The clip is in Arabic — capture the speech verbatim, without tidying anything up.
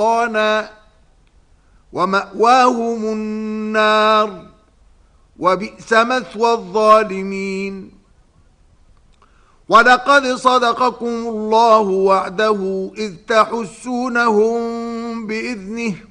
ومأواهم النار وبئس مثوى الظالمين. ولقد صدقكم الله وعده إذ تحسونهم بإذنه